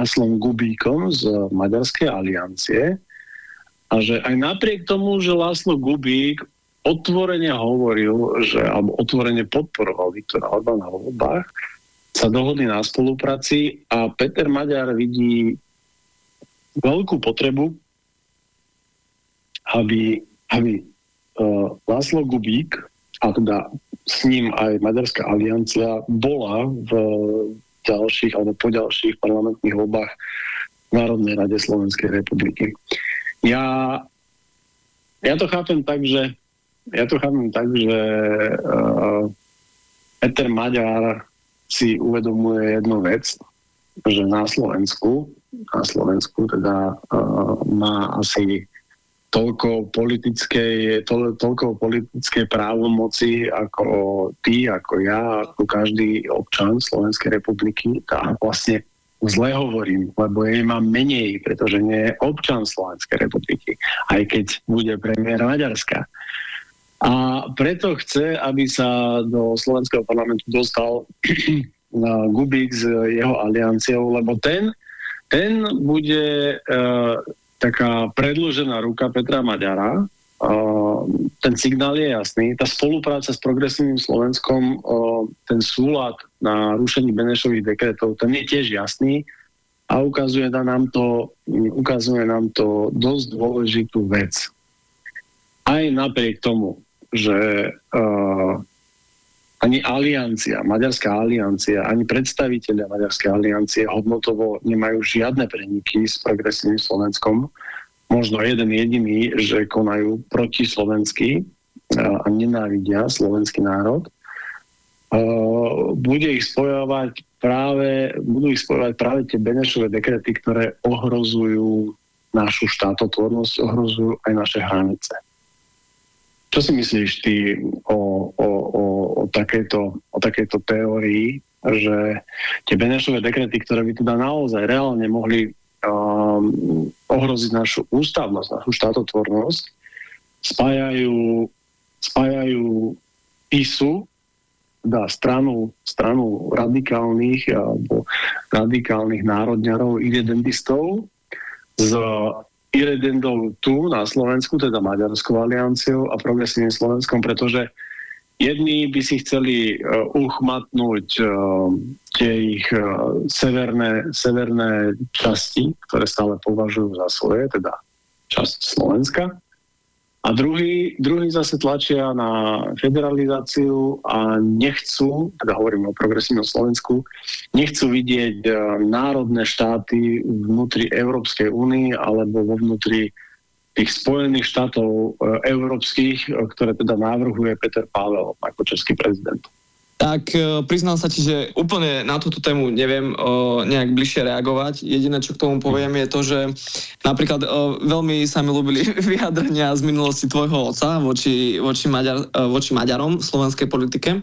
Lászlom Gubíkom z Maďarskej aliancie a že aj napriek tomu, že László Gubík otvorene hovoril, alebo otvorene podporoval Viktora Orbána vo voľbách, sa dohodli na spolupráci a Peter Maďar vidí veľkú potrebu, aby László Gubík a teda s ním aj Maďarská aliancia bola v ďalších alebo po ďalších parlamentných voľbách v Národnej rade Slovenskej republiky. Ja to chápem tak, že Peter Maďar si uvedomuje jednu vec, že na Slovensku teda má asi toľko politickej právomoci ako ty, ako ja, ako každý občan Slovenskej republiky. A vlastne zle hovorím, lebo jej mám menej, pretože nie je občan Slovenskej republiky, aj keď bude premiér Maďarska. A preto chce, aby sa do slovenského parlamentu dostal Gubík s jeho alianciou, lebo ten bude taká predĺžená ruka Petra Maďara. Ten signál je jasný. Tá spolupráca s Progresívnym Slovenskom, ten súlad na rušení Benešových dekretov, ten je tiež jasný a ukazuje nám to dosť dôležitú vec. Aj napriek tomu, že ani Maďarská aliancia, ani predstavitelia Maďarskej aliancie hodnotovo nemajú žiadne preniky s Progresívnym Slovenskom. Možno jeden jediný, že konajú protislovensky a nenávidia slovenský národ. Budú ich spojovať práve tie Benešové dekrety, ktoré ohrozujú našu štátotvornosť, ohrozujú aj naše hranice. Čo si myslíš ty o takejto teórii, že tie Benešové dekrety, ktoré by teda naozaj reálne mohli ohroziť našu ústavnosť, našu štátotvornosť, spájajú ISU, teda stranu radikálnych alebo radikálnych národňarov, irredentistov s irredentov tu na Slovensku, teda Maďarskou alianciou a Progresívnym Slovenskom, pretože jedni by si chceli uchmatnúť tie ich severné časti, ktoré stále považujú za svoje, teda časť Slovenska. A druhý zase tlačia na federalizáciu a nechcú, teda hovorím o Progresívnom Slovensku, nechcú vidieť národné štáty vnútri Európskej únie alebo vo vnútri tých Spojených štátov európskych, ktoré teda navrhuje Peter Pavel ako český prezident. Tak priznám sa ti, že úplne na túto tému neviem nejak bližšie reagovať. Jediné, čo k tomu poviem, je to, že napríklad veľmi sa mi ľúbili vyjadrenia z minulosti tvojho otca voči Maďarom v slovenskej politike.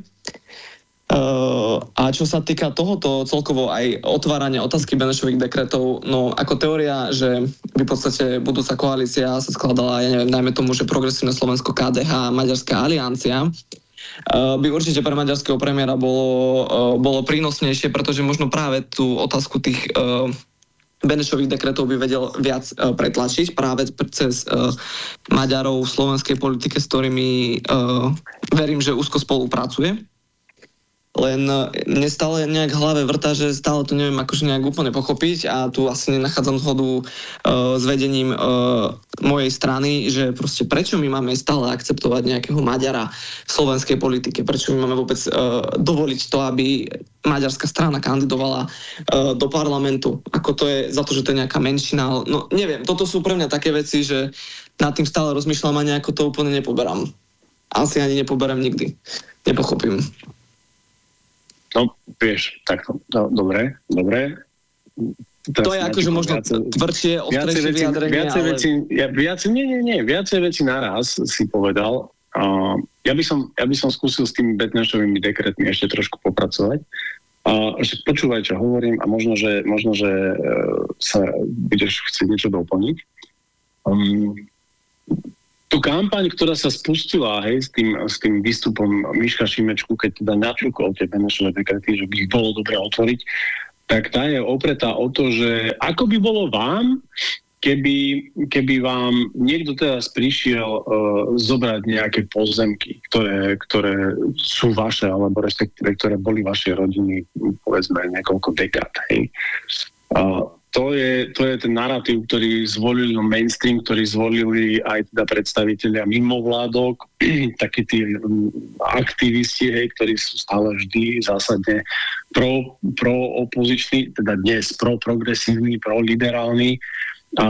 A čo sa týka tohoto celkovo aj otvárania otázky Benešových dekretov, no ako teória, že v podstate budúca koalícia sa skladala, ja neviem, najmä tomu, že Progresívne Slovensko, KDH a Maďarská aliancia, by určite pre maďarského premiéra bolo prínosnejšie, pretože možno práve tú otázku tých Benešových dekretov by vedel viac pretlačiť práve cez Maďarov v slovenskej politike, s ktorými verím, že úzko spolupracuje. Len mne stále nejak v hlave vrta, že stále to neviem akože nejak úplne pochopiť a tu asi nenachádzam zhodu s vedením mojej strany, že proste prečo my máme stále akceptovať nejakého Maďara v slovenskej politike, prečo my máme vôbec dovoliť to, aby maďarská strana kandidovala do parlamentu, ako to je za to, že to je nejaká menšina. No neviem, toto sú pre mňa také veci, že nad tým stále rozmýšľam a nejako to úplne nepoberám. Asi ani nepoberám nikdy. Nepochopím. No, vieš, takto. No, dobre. Teraz to je akože možno tvrdšie, ostrejšie vyjadrenie, viacej veci naraz si povedal. Ja by som skúsil s tými Benešovými dekretmi ešte trošku popracovať. Že počúvaj, čo hovorím a možno, že sa budeš chcieť niečo doplniť. Tú kampaň, ktorá sa spustila s tým výstupom Miška Šimečku, keď teda načúkol tie Benešové dekrety, že by ich bolo dobre otvoriť, tak tá je opretá o to, že ako by bolo vám, keby vám niekto teraz prišiel zobrať nejaké pozemky, ktoré sú vaše, alebo respektíve, ktoré boli vašej rodiny, povedzme, niekoľko dekád. Hej. To je ten narratív, ktorý zvolili mainstream, ktorý zvolili aj teda predstavitelia mimovládok, takí tí aktivisti, hej, ktorí sú stále vždy zásadne pro-opoziční, teda dnes pro-progresívni, pro-liberálni a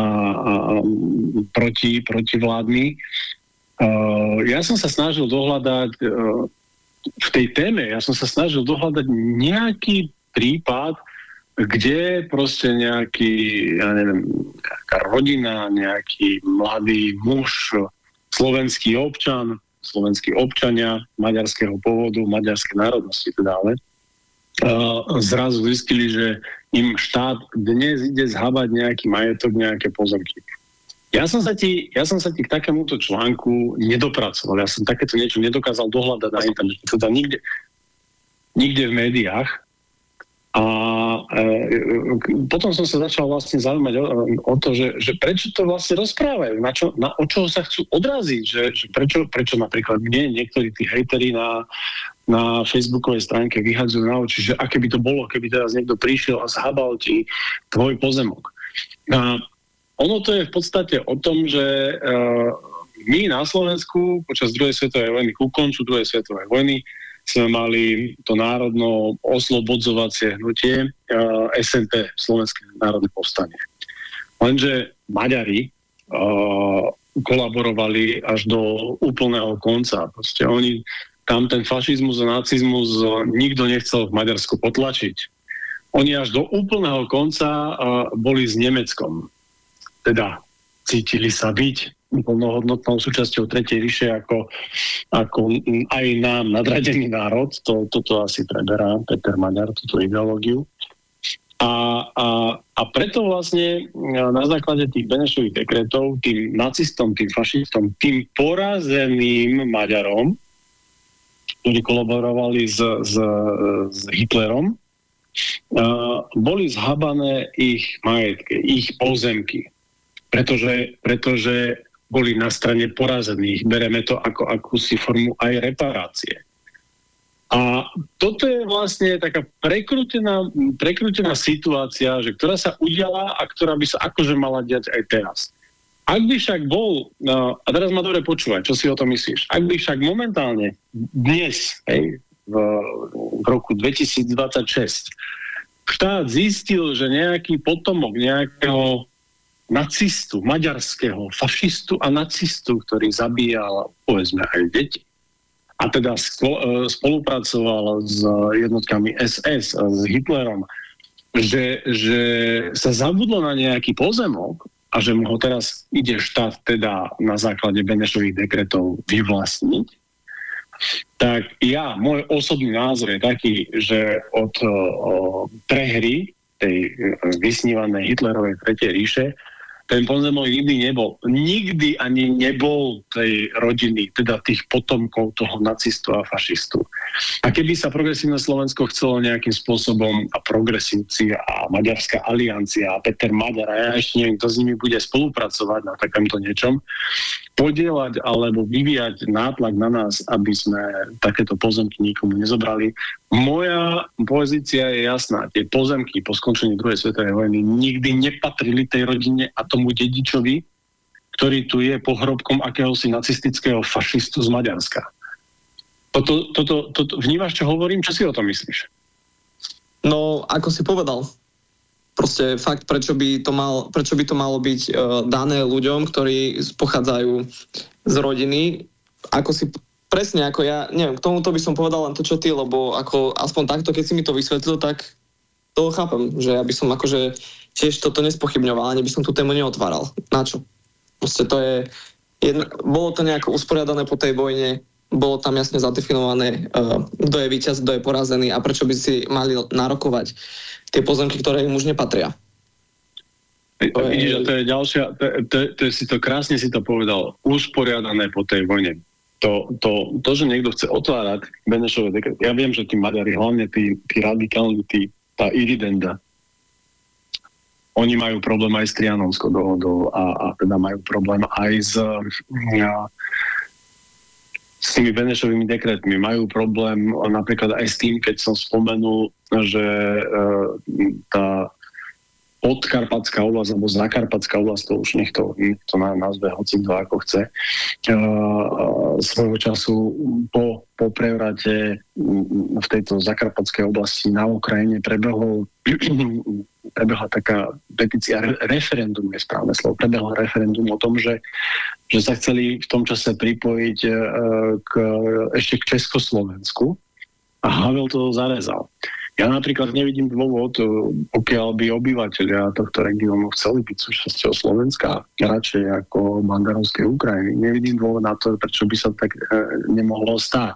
protivládni. Ja som sa snažil dohľadať v tej téme, nejaký prípad, kde proste nejaký, ja neviem, nejaká rodina, nejaký mladý muž, slovenskí občania maďarského pôvodu, maďarskej národnosti teda, ale zrazu zistili, že im štát dnes ide zhabať nejaký majetok, nejaké pozemky. Ja som sa ti k takémuto článku nedopracoval. Ja som takéto niečo nedokázal dohľadať na internete, teda nikde v médiách. A potom som sa začal vlastne zaujímať o to, že prečo to vlastne rozprávajú, o čoho sa chcú odraziť, že prečo napríklad mne niektorí tí hejteri na facebookovej stránke vyhadzujú na oči, že aké by to bolo, keby teraz niekto prišiel a zhabal ti tvoj pozemok. A ono to je v podstate o tom, že my na Slovensku počas druhej svetovej vojny, ku koncu druhej svetovej vojny, sme mali to národno oslobodzovacie hnutie SNP, Slovenské národné povstanie. Lenže Maďari kolaborovali až do úplného konca. Proste oni tam ten fašizmus a nacizmus nikto nechcel v Maďarsku potlačiť. Oni až do úplného konca boli s Nemeckom. Teda cítili sa byť plnohodnotnou súčasťou Tretej ríše ako aj nám nadradený národ. Toto asi preberá Peter Maďar, túto ideológiu. A preto vlastne na základe tých Benešových dekretov tým nacistom, tým fašistom, tým porazeným Maďarom, ktorí kolaborovali s Hitlerom, boli zhabané ich majetky, ich pozemky. Pretože boli na strane porazených. Bereme to ako akúsi formu aj reparácie. A toto je vlastne taká prekrútená situácia, že ktorá sa udiala a ktorá by sa akože mala diať aj teraz. Ak by však bol, a teraz ma dobre počúvaj, čo si o tom myslíš, ak by však momentálne dnes, v roku 2026, štát zistil, že nejaký potomok nejakého nacistu, maďarského fašistu a nacistu, ktorý zabíjal, povedzme, aj deti. A teda spolupracoval s jednotkami SS, s Hitlerom, že sa zabudlo na nejaký pozemok a že mu ho teraz ide štát teda na základe Benešových dekretov vyvlastniť, tak môj osobný názor je taký, že od prehry tej vysnívanej Hitlerovej Tretej ríše ten pozemok nikdy ani nebol tej rodiny, teda tých potomkov toho nacistu a fašistu. A keby sa Progresívne Slovensko chcelo nejakým spôsobom a progresívci a Maďarská aliancia a Peter Maďar a ja ešte neviem, kto s nimi bude spolupracovať na takomto niečom, podieľať alebo vyvíjať nátlak na nás, aby sme takéto pozemky nikomu nezobrali. Moja pozícia je jasná. Tie pozemky po skončení druhej svetovej vojny nikdy nepatrili tej rodine a tomu dedičovi, ktorý tu je pohrobkom akéhosi nacistického fašistu z Maďarska. Toto vnímaš, čo hovorím? Čo si o tom myslíš? No, ako si povedal, proste fakt, prečo by to malo byť dané ľuďom, ktorí pochádzajú z rodiny, ako si presne ako ja, neviem, k tomuto by som povedal len to, čo ty, lebo ako aspoň takto, keď si mi to vysvetlil, tak to chápem, že ja by som akože tiež toto nespochybňoval, ani by som tú tému neotváral. Na čo? Proste to je, bolo to nejako usporiadané po tej vojne, bolo tam jasne zadefinované, kto je víťaz, kto je porazený a prečo by si mali nárokovať tie pozemky, ktoré im už nepatria. Vidíš, to je ďalšia, krásne si to povedal, usporiadané po tej vojne. To, že niekto chce otvárať Benešové dekrety, ja viem, že tí Maďari, hlavne tí radikálni, tá Iridenda, oni majú problém aj s Trianonskou dohodou a teda majú problém aj s tými Benešovými dekretmi. Majú problém napríklad aj s tým, keď som spomenul, že tá podkarpatská oblasť, alebo zakarpatská oblasť, to už nech to nazve hocikto ako chce, svojho času po prevrate v tejto zakarpatskej oblasti na Ukrajine prebehla taká petícia, referendum je správne slovo, prebehlo referendum o tom, že sa chceli v tom čase pripojiť ešte k Československu a Havel to zarezal. Ja napríklad nevidím dôvod, pokiaľ by obyvateľia tohto regiónu chceli byť súčasťou Slovenska, radšej ako Banderovskej Ukrajiny. Nevidím dôvod na to, prečo by sa tak nemohlo stať.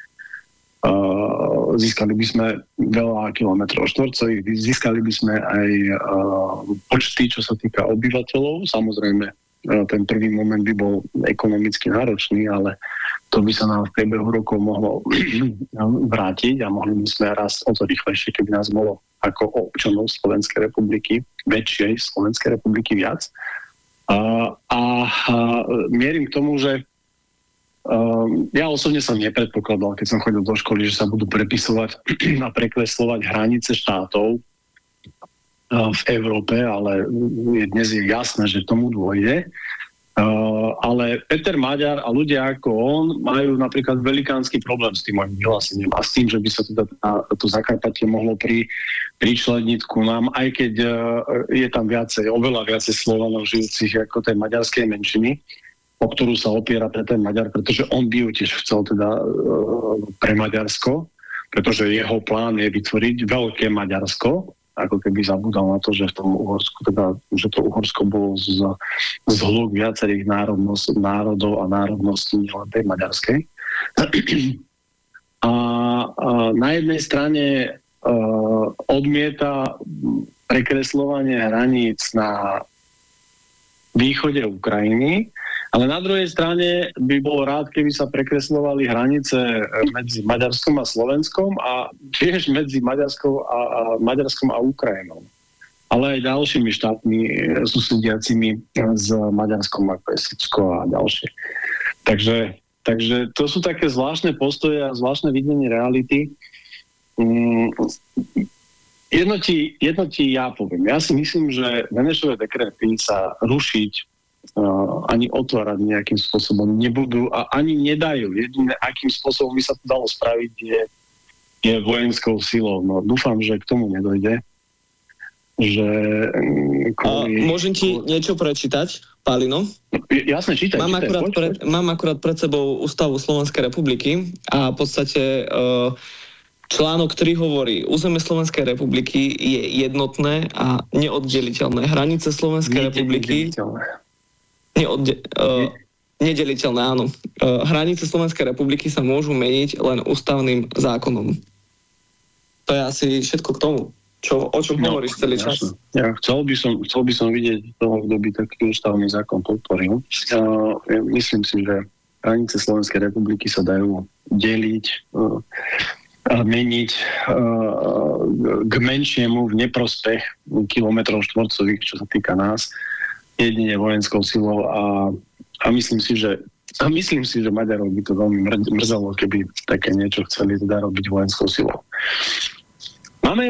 Získali by sme veľa kilometrov štvorcových, získali by sme aj počty, čo sa týka obyvateľov. Samozrejme, ten prvý moment by bol ekonomicky náročný, ale to by sa nám v priebehu rokov mohlo vrátiť a mohli by sme raz o to rýchlejšie, keby nás bolo ako občanov Slovenskej republiky, väčšej Slovenskej republiky viac. A mierim k tomu, že ja osobne som nepredpokladal, keď som chodil do školy, že sa budú prepisovať a prekreslovať hranice štátov v Európe, ale dnes je jasné, že tomu dôjde. Ale Peter Maďar a ľudia ako on majú napríklad velikánsky problém s tým mojím vyhlásením a s tým, že by sa teda to Zakarpatie mohlo pričleniť ku nám, aj keď je tam oveľa viacej Slovanov žijúcich ako tej maďarskej menšiny, o ktorú sa opiera ten Maďar, pretože on by ju tiež chcel teda pre Maďarsko, pretože jeho plán je vytvoriť veľké Maďarsko, ako keby zabudal na to, že v tom Uhorsku, teda, že to Uhorsko bolo z hľúk viacerých národov a národností, nielen tej maďarskej. A na jednej strane odmieta prekresľovanie hraníc na východe Ukrajiny, ale na druhej strane by bol rád, keby sa prekresľovali hranice medzi Maďarskom a Slovenskom a tiež medzi Maďarskom a Ukrajinou. Ale aj ďalšími štátmi susediacimi s Maďarskom, ako je Srbsko a ďalšie. Takže to sú také zvláštne postoje a zvláštne videnie reality. Jedno ti ja poviem. Ja si myslím, že Benešové dekrety sa rušiť ani otvárať nejakým spôsobom nebudú a ani nedajú. Jediné, akým spôsobom by sa to dalo spraviť, je vojenskou silou. No, dúfam, že k tomu nedojde. Že môžem ti niečo prečítať, Pálino? Jasne, čítaj. Mám akurát pred sebou Ústavu Slovenskej republiky a v podstate článok 3 hovorí, územie Slovenskej republiky je jednotné a neoddeliteľné. Hranice Slovenskej republiky nedeliteľné, áno. Hranice Slovenskej republiky sa môžu meniť len ústavným zákonom. To je asi všetko k tomu, o čom hovoríš celý čas. Ja, chcel by som vidieť toho, kto by taký ústavný zákon podporil. Myslím si, že hranice Slovenskej republiky sa dajú deliť a meniť k menšiemu v neprospech kilometrov štvorcových, čo sa týka nás, jedine vojenskou silou a myslím si, že Maďarov by to veľmi mrzelo, keby také niečo chceli teda robiť vojenskou silou. Máme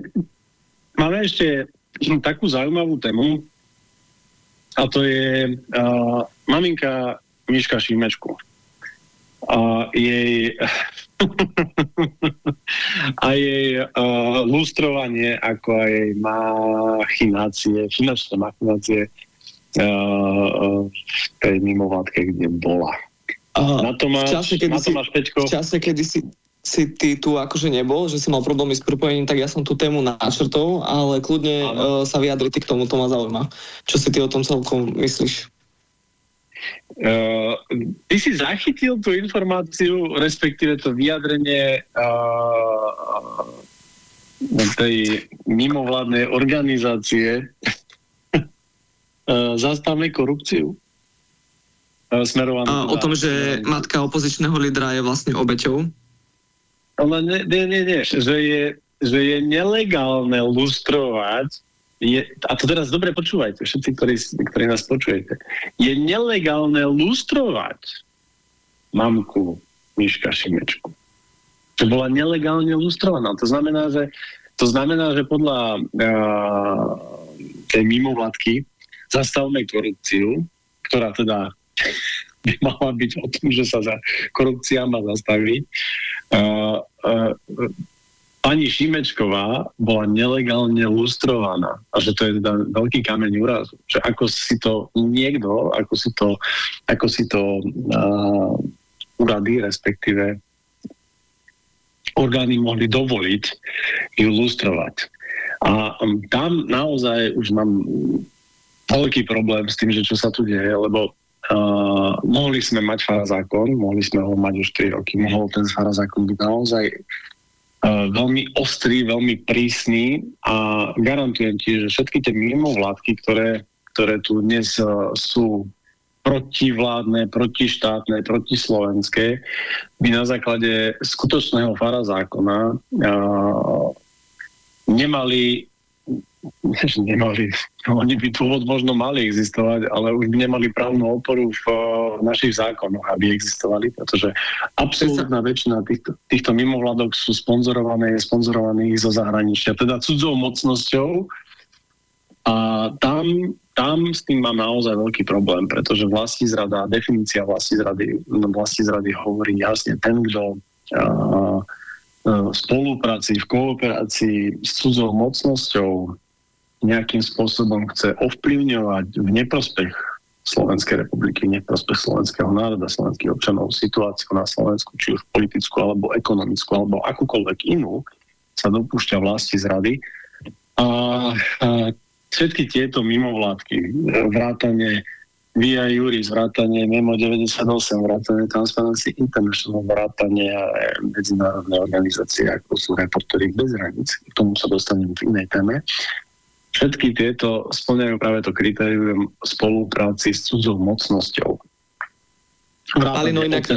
ešte takú zaujímavú tému a to je maminka Miška Šimečku. A jej lustrovanie, ako aj finančné machinácie v tej mimovládke, kde bola. V čase, kedy si ty tu akože nebol, že si mal problémy s pripojením, tak ja som tú tému načrtol, ale kľudne sa vyjadri ty k tomu, to ma zaujíma. Čo si ty o tom celkom myslíš? Ty si zachytil tú informáciu, respektíve to vyjadrenie tej mimovládnej organizácie Zastavme korupciu. O tom, že matka opozičného lídra je vlastne obeťou? Ale nie. Že je nelegálne lustrovať a to teraz dobre počúvajte, všetci, ktorí nás počujete, je nelegálne lustrovať mamku Miška Šimečku. Že bola nelegálne lustrovaná. To znamená, že podľa tej mimovládky zastavme korupciu, ktorá teda by mala byť o tom, že sa korupcia má zastaviť. Pani Šimečková bola nelegálne lustrovaná a že to je teda veľký kameň úrazu. Že ako si to niekto, ako si to úrady, respektíve orgány mohli dovoliť ju lustrovať. A tam naozaj už mám veľký problém s tým, že čo sa tu deje, lebo mohli sme mať farazákon, mohli sme ho mať už 3 roky, mohol ten farazákon byť naozaj veľmi ostrý, veľmi prísny a garantujem ti, že všetky tie mimovládky, ktoré tu dnes sú protivládne, protištátne, protislovenské, by na základe skutočného farazákona nemali, oni by dôvod možno mali existovať, ale už by nemali právnu oporu v našich zákonoch, aby existovali, pretože absolútna väčšina týchto mimovládok sú sponzorovaných zo zahraničia, teda cudzou mocnosťou a tam s tým mám naozaj veľký problém, pretože vlastizrada, definícia vlastizrady hovorí jasne ten, kto v spolupráci, v kooperácii s cudzou mocnosťou nejakým spôsobom chce ovplyvňovať v neprospech Slovenskej republiky, v neprospech slovenského národa, slovenských občanov situáciu na Slovensku, či už politickú, alebo ekonomickú, alebo akúkoľvek inú, sa dopúšťa vlastizrady. A všetky tieto mimovládky, vrátane Via Juris, vrátane Memo 98, vrátane Transparency International, vrátane medzinárodné organizácie, ako sú Reportéri bez hraníc, k tomu sa dostanem v inej téme. Všetky tieto spĺňajú práve to kritérium spolupráci s cudzou mocnosťou. Ale no inak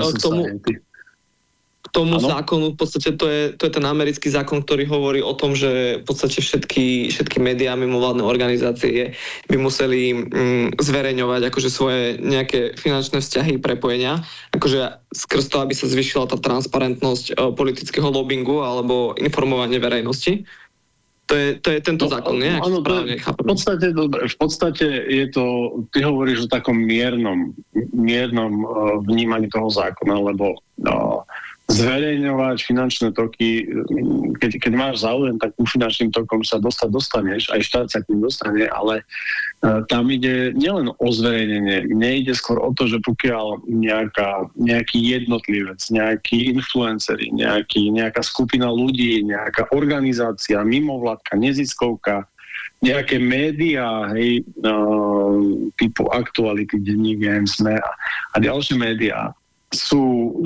k tomu zákonu, v podstate to je ten americký zákon, ktorý hovorí o tom, že v podstate všetky médiá, mimovládne organizácie by museli zverejňovať akože svoje nejaké finančné vzťahy, prepojenia, akože skrz to, aby sa zvýšila tá transparentnosť politického lobbingu alebo informovanie verejnosti. To je tento zákon, nie? Áno, v podstate je to, ty hovoríš o takom miernom vnímaní toho zákona, lebo zverejňovať finančné toky, keď máš záujem, tak ku finančným tokom sa dostaneš, aj štát sa k ním dostane, ale tam ide nielen o zverejnenie, mne ide skôr o to, že pokiaľ nejaký jednotlivec, nejaký influenceri, nejaká skupina ľudí, nejaká organizácia, mimovládka, neziskovka, nejaké médiá, typu Aktuality, Denník, SME a ďalšie médiá sú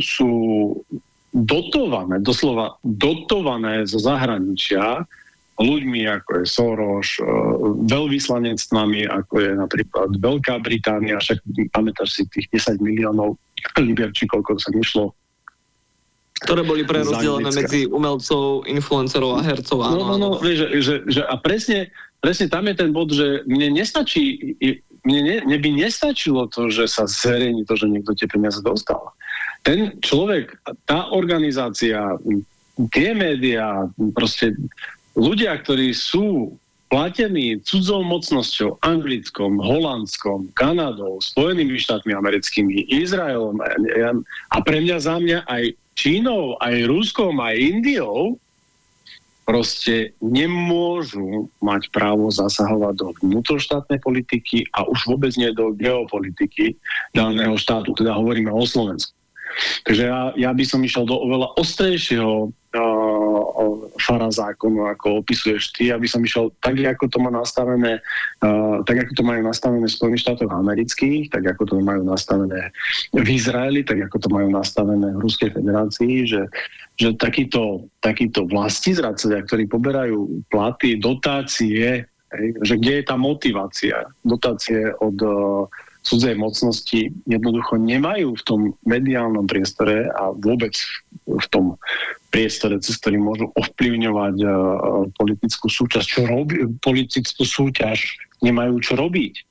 doslova dotované zo zahraničia ľuďmi, ako je Soros, veľvyslanectvami, ako je napríklad Veľká Británia, však pamätáš si tých 10 miliónov libier, či koľko sa nešlo. Ktoré boli prerozdelené medzi umelcov, influencerov a hercov. No, vieš, že a presne tam je ten bod, že mne by nestačilo to, že sa zverejní to, že niekto tie peniaze dostal. Ten človek, tá organizácia, tie médiá, proste ľudia, ktorí sú platení cudzou mocnosťou, Anglickom, Holandskom, Kanadou, Spojenými štátmi americkými, Izraelom a pre mňa za mňa aj Čínou, aj Ruskom, aj Indiou, proste nemôžu mať právo zasahovať do vnútroštátnej politiky a už vôbec nie do geopolitiky daného štátu, teda hovoríme o Slovensku. Takže ja by som išiel do oveľa ostrejšieho farazákonu, ako opisuješ ty, aby som išiel tak, ako to má nastavené, tak ako to majú nastavené v Spojených štátoch amerických, tak ako to majú nastavené v Izraeli, tak ako to majú nastavené v Ruskej federácii, že takíto vlastizradcovia, ktorí poberajú platy, dotácie, že kde je tá motivácia? Dotácie od cudzej mocnosti jednoducho nemajú v tom mediálnom priestore a vôbec v tom priestore, cez ktorý môžu ovplyvňovať politickú súťaž. Politickú súťaž nemajú čo robiť.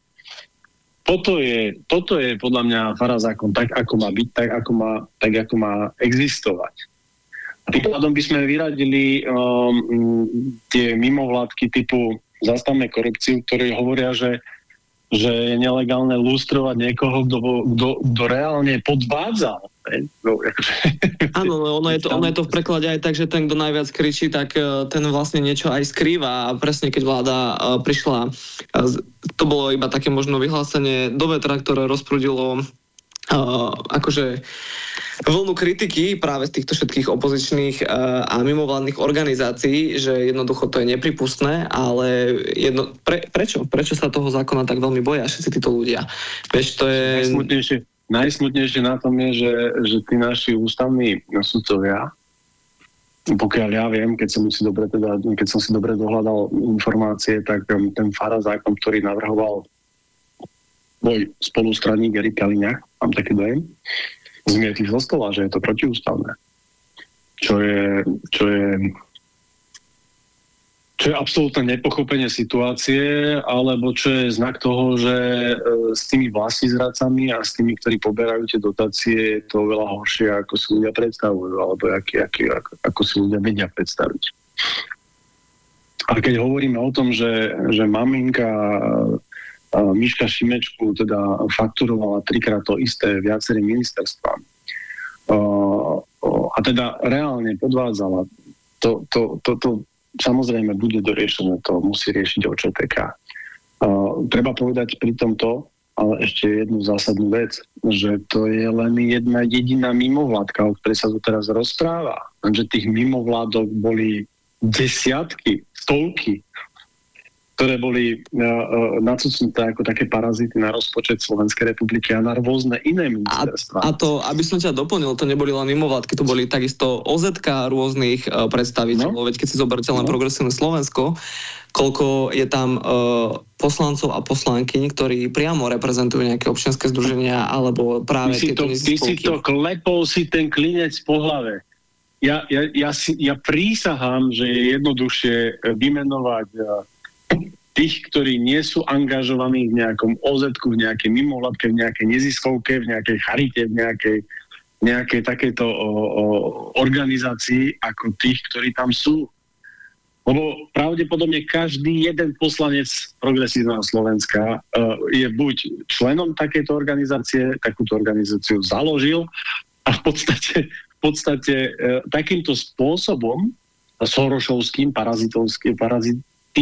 Toto je podľa mňa farazákon tak, ako má byť, tak, ako má existovať. A tým pádom by sme vyradili tie mimovládky typu Zastavme korupciu, ktorí hovoria, že je nelegálne lustrovať niekoho, kto reálne podvádzal. Áno, ono je to v preklade aj tak, že ten, kto najviac kričí, tak ten vlastne niečo aj skrýva. A presne keď vláda prišla, to bolo iba také možno vyhlásenie do vetra, ktoré rozprudilo akože vlnu kritiky práve z týchto všetkých opozičných a mimovládnych organizácií, že jednoducho to je nepripustné, ale prečo sa toho zákona tak veľmi boja všetci títo ľudia? Vieš, to je... Najsmutnejšie na tom je, že tí naši ústavní sudcovia, pokiaľ ja viem, keď som si dobre dohľadal informácie, tak ten zákon, ktorý navrhoval môj spolustraník Erik Kaliňák, mám taký dojem, zmietli zo stola, že je to protiústavné. Čo je absolútne nepochopenie situácie, alebo čo je znak toho, že s tými vlastizradcami a s tými, ktorí poberajú tie dotácie, je to veľa horšie, ako si ľudia predstavujú, alebo ako si ľudia vedia predstaviť. A keď hovoríme o tom, že maminka Miška Šimečku teda fakturovala 3-krát to isté viacerým ministerstvám a teda reálne podvádzala, to samozrejme bude doriešené, to musí riešiť OČTK. Treba povedať pri tomto, ale ešte jednu zásadnú vec, že to je len jedna jediná mimovládka, o ktorej sa tu teraz rozpráva. Lenže tých mimovládok boli desiatky, stovky, ktoré boli nacucnuté ako také parazity na rozpočet Slovenskej republiky a na rôzne iné ministerstvá. A to, aby som ťa doplnil, to neboli len mimovládky, to boli takisto OZK rôznych predstaviteľov, veď keď si zoberte len Progresívne Slovensko, koľko je tam poslancov a poslankyň, ktorí priamo reprezentujú nejaké občianske združenia alebo práve tieto neziskovky. Ty si to klepol si ten klinec po hlave. Ja prísahám, že je jednoduchšie vymenovať tých, ktorí nie sú angažovaní v nejakom OZ-ku, v nejakej mimovládke, v nejakej neziskovke, v nejakej charite, v nejakej takejto organizácii, ako tých, ktorí tam sú. Lebo pravdepodobne každý jeden poslanec Progresívneho Slovenska je buď členom takejto organizácie, takúto organizáciu založil a v podstate takýmto spôsobom sorošovským, parazitickým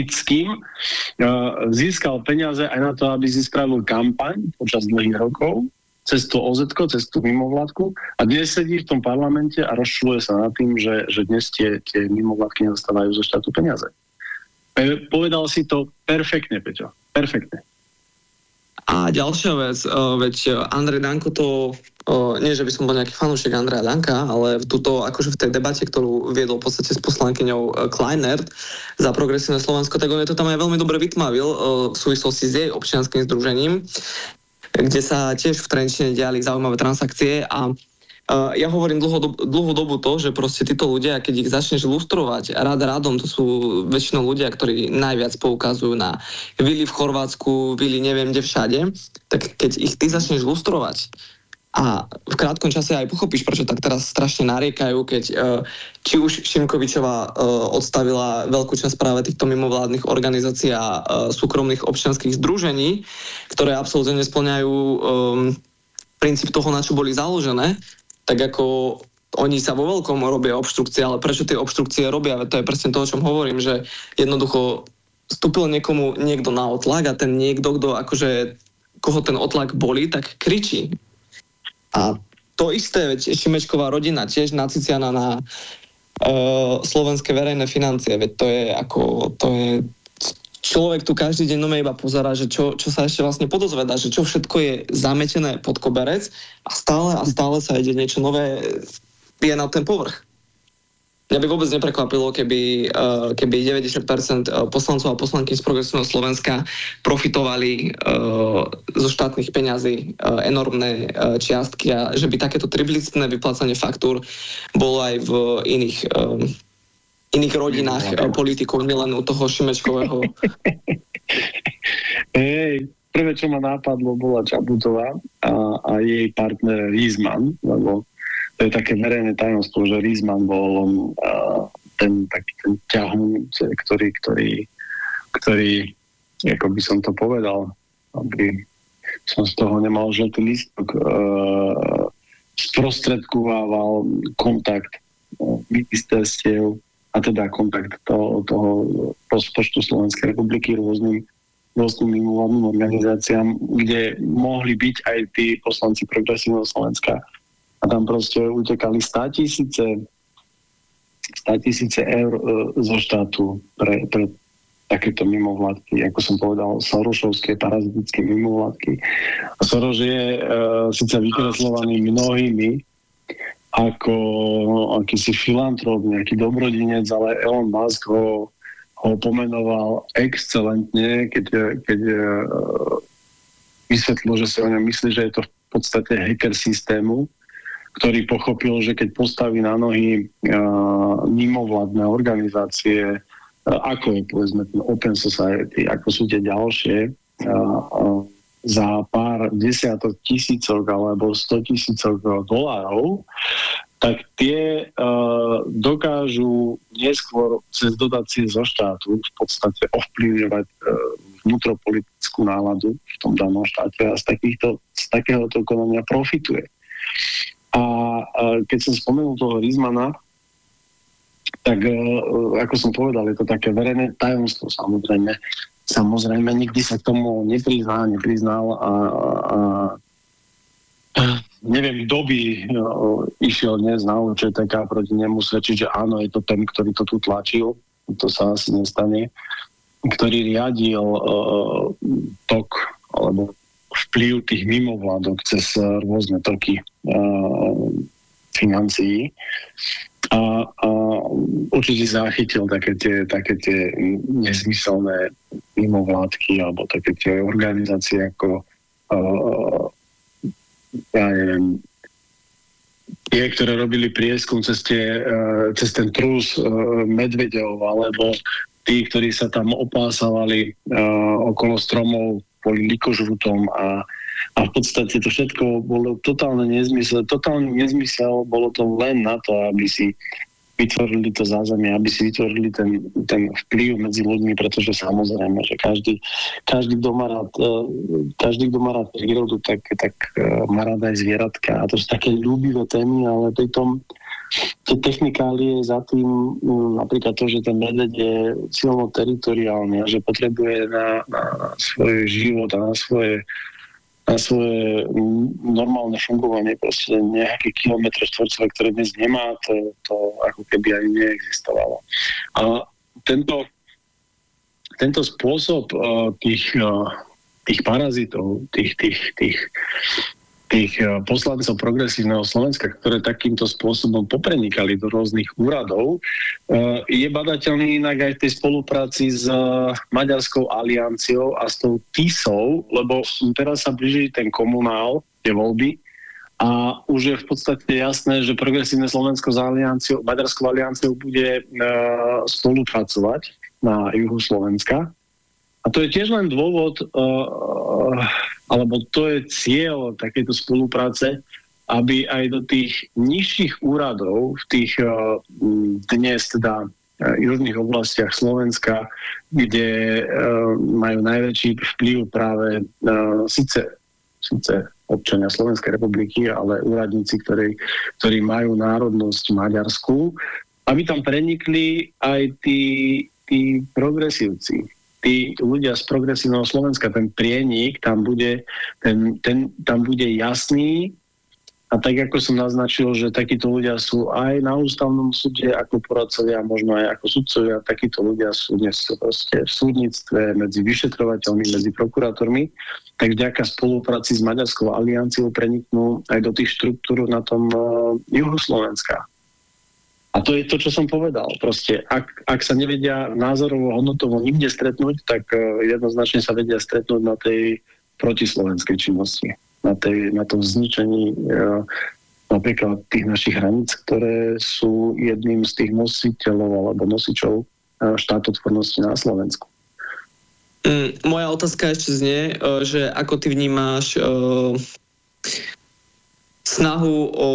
získal peniaze aj na to, aby si spravil kampaň počas dlhých rokov cez to OZ-ko, cez tú mimovládku a dnes sedí v tom parlamente a rozčuluje sa nad tým, že dnes tie mimovládky nedostávajú zo štátu peniaze. Povedal si to perfektne, Peťo. Perfektne. A ďalšia vec, veď Andrej Danko to, nie že by som bol nejaký fanúšik Andreja Danka, ale akože v tej debate, ktorú viedol v podstate s poslankyňou Kleinert za Progresívne Slovensko, tak on je to tam aj veľmi dobre vytmavil v súvislosti s jej občianskym združením, kde sa tiež v Trenčine diali zaujímavé transakcie a ja hovorím dlhú dobu to, že proste títo ľudia, keď ich začneš lustrovať rádom, to sú väčšinou ľudia, ktorí najviac poukazujú na vily v Chorvátsku, vily neviem kde všade, tak keď ich ty začneš lustrovať a v krátkom čase aj pochopíš, prečo tak teraz strašne nariekajú, keď či už Šimkovičová odstavila veľkú časť práve týchto mimovládnych organizácií a súkromných občianskych združení, ktoré absolútne nesplňajú princíp toho, na čo boli založené, tak ako oni sa vo veľkom robia obštrukcie, ale prečo tie obštrukcie robia? To je presne to, o čom hovorím, že jednoducho vstúpil niekomu niekto na otlak a ten niekto, koho ten otlak bolí, tak kričí. A to isté, veď Šimečková rodina tiež naciciana na slovenské verejné financie, veď to je človek tu každý deň iba pozerá, že čo sa ešte vlastne podozvedá, že čo všetko je zametené pod koberec a stále sa ide niečo nové, je na ten povrch. Mňa by vôbec neprekvapilo, keby 90% poslancov a poslanky z Progresívneho Slovenska profitovali zo štátnych peňazí enormné čiastky a že by takéto triplicitné vyplácanie faktúr bolo aj v iných rodinách politikov, nielen u toho Šimečkového. Prvé, čo ma nápadlo, bola Čaputová a jej partner Rizman, lebo to je také verejné tajomstvo, že Rizman bol ten ťahun, ktorý, ako by som to povedal, aby som z toho nemal žltý lístok, sprostredkovával kontakt ministerstiev a teda kontakt toho rozpočtu Slovenskej republiky rôznym mimovládnym organizáciám, kde mohli byť aj tí poslanci Progresívneho Slovenska. A tam proste utekali 100 000 eur zo štátu pre takéto mimovládky, ako som povedal, Sorošovské parazitické mimovládky. A Soros je síce vykreslovaný mnohými ako akýsi filantrop, nejaký dobrodinec, ale Elon Musk ho pomenoval excelentne, keď vysvetlil, že si o ňom myslí, že je to v podstate hacker systému, ktorý pochopil, že keď postaví na nohy mimovládne organizácie, ako je povedzme ten Open Society, ako sú tie ďalšie, za pár desiatok tisícok alebo 100 000 dolárov, tak tie dokážu neskôr cez dotácie zo štátu v podstate ovplyvňovať vnútropolitickú náladu v tom danom štáte a z takéhoto konania profituje. A keď som spomenul toho Rizmana, tak ako som povedal, je to také verejné tajomstvo, samozrejme nikdy sa k tomu nepriznal a neviem, kto by išiel dnes na ČTK proti nemu svedčiť, že áno, je to ten, ktorý to tu tlačil, to sa asi nestane, ktorý riadil tok alebo vplyv tých mimovládok cez rôzne toky financií a určite zachytil také tie nezmyselné mimovládky alebo také tie organizácie ako ja neviem, tie, ktoré robili prieskum cez ten trus medveďov alebo tí, ktorí sa tam opásavali okolo stromov kvôli likožrutom a v podstate to všetko bolo totálny nezmysel, bolo to len na to, aby si vytvorili to zázemie, aby si vytvorili ten vplyv medzi ľuďmi, pretože samozrejme, že každý, kto má rád prírodu, tak má rád aj zvieratka. A to sú také ľúbivé témy, ale pritom tie technikálie za tým, napríklad to, že ten medveď je silno teritoriálny a že potrebuje na svoj život a na svoje normálne fungovanie proste nejaké kilometre štvorcové, ktoré dnes nemá, to ako keby ani neexistovalo. A tento spôsob tých parazitov, tých poslancov Progresívneho Slovenska, ktoré takýmto spôsobom poprenikali do rôznych úradov, je badateľný inak aj v tej spolupráci s Maďarskou alianciou a s tou TISou, lebo teraz sa blíži ten komunál, tie voľby, a už je v podstate jasné, že Progresívne Slovensko s Maďarskou alianciou bude spolupracovať na juhu Slovenska. A to je tiež len dôvod, alebo to je cieľ takejto spolupráce, aby aj do tých nižších úradov v tých dnes teda južných oblastiach Slovenska, kde majú najväčší vplyv práve síce občania Slovenskej republiky, ale úradníci, ktorí majú národnosť maďarskú, aby tam prenikli aj tí progresívci. Tí ľudia z Progresívneho Slovenska, ten prienik tam bude jasný a tak ako som naznačil, že takíto ľudia sú aj na ústavnom súde ako poradcovia, možno aj ako sudcovia, takíto ľudia sú dnes proste v súdnictve medzi vyšetrovateľmi, medzi prokurátormi, tak vďaka spolupráci s Maďarskou alianciou preniknú aj do tých štruktúr na tom juhu Slovenska. A to je to, čo som povedal. Proste, ak sa nevedia názorovo, hodnotovo nikde stretnúť, tak jednoznačne sa vedia stretnúť na tej protislovenskej činnosti. Na tom zničení napríklad tých našich hraníc, ktoré sú jedným z tých nositeľov alebo nosičov štátotvornosti na Slovensku. Moja otázka ešte znie, že ako ty vnímáš snahu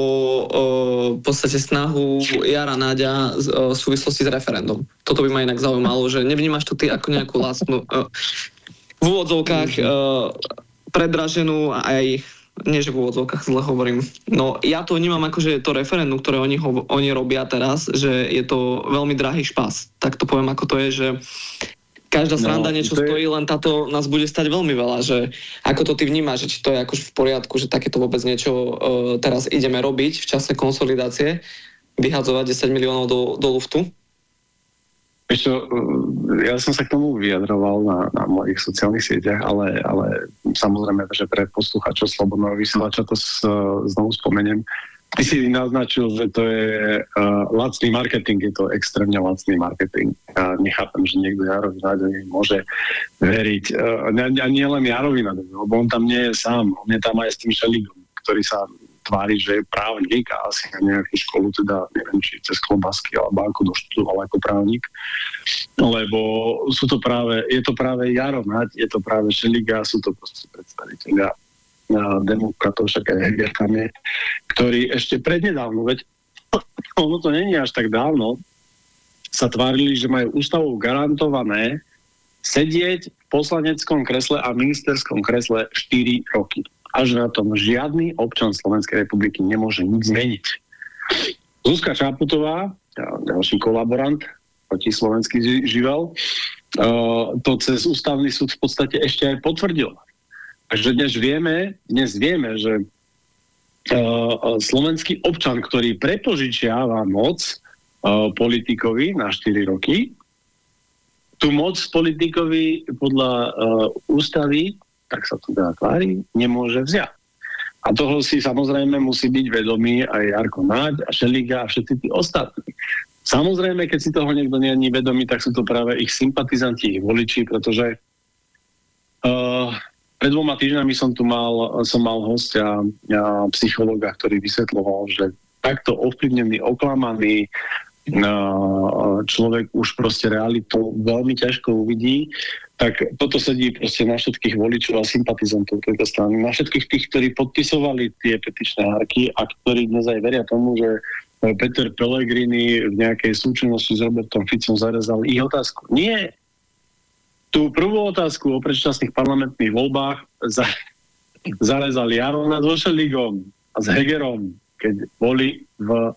v podstate snahu Jara Náďa v súvislosti s referendum. Toto by ma inak zaujímalo, že nevnímaš to ty ako nejakú lacnú v úvodzovkách predraženú aj, nie že v úvodzovkách, zle hovorím. No ja to vnímam ako, že to referendum, ktoré oni robia teraz, že je to veľmi drahý špás. Tak to poviem, ako to je, že každá sranda niečo stojí, len táto nás bude stať veľmi veľa, že ako to ty vnímaš, že či to je akož v poriadku, že takéto vôbec niečo teraz ideme robiť v čase konsolidácie, vyhadzovať 10 miliónov do luftu? Ešte, ja som sa k tomu vyjadroval na mojich sociálnych sieťach, ale samozrejme, že pre poslucháčov Slobodného vysielača to znovu spomeniem. Ty si naznačil, že to je lacný marketing, je to extrémne lacný marketing. Ja nechápem, že niekto Jarovi Náďovi môže veriť. A nie len Jarovi Náďovi, lebo on tam nie je sám. On je tam aj s tým Šeligom, ktorý sa tvári, že je právnik a asi na nejakú školu, teda neviem, či cez klobásky alebo ako doštudoval ako právnik. Lebo je to práve Jaro Náď, je to práve Šeliga, sú to proste predstaviteľia demokratov, však aj Heger tam je, ktorí ešte prednedávno, veď ono to není až tak dávno, sa tvárili, že majú ústavou garantované sedieť v poslaneckom kresle a ministerskom kresle 4 roky. A že na tom žiadny občan Slovenskej republiky nemôže nič zmeniť. Zuzka Čaputová, ďalší kolaborant proti slovenský živel, to cez ústavný súd v podstate ešte aj potvrdila. Takže dnes vieme, že slovenský občan, ktorý prepožičiava moc politikovi na 4 roky, tú moc politikovi podľa ústavy, tak sa to teda tvári, nemôže vziať. A toho si samozrejme musí byť vedomý aj Jarko Náď a Šeliga a všetci tí ostatní. Samozrejme, keď si toho niekto nie je vedomý, tak sú to práve ich sympatizanti, ich voliči, pretože pred 2 týždňami som mal hostia psychologa, ktorý vysvetľoval, že takto ovplyvnený, oklamaný človek už proste realitu veľmi ťažko uvidí, tak toto sedí proste na všetkých voličov a sympatizantov tejto strany, na všetkých tých, ktorí podpisovali tie petičné hárky a ktorí dnes aj veria tomu, že Peter Pellegrini v nejakej súčinnosti s Robertom Ficom zarezal ich otázku. Nie! Tú prvú otázku o predčasných parlamentných voľbách zarezal Jaro Náď so Šeligom a s Hegerom, keď boli vo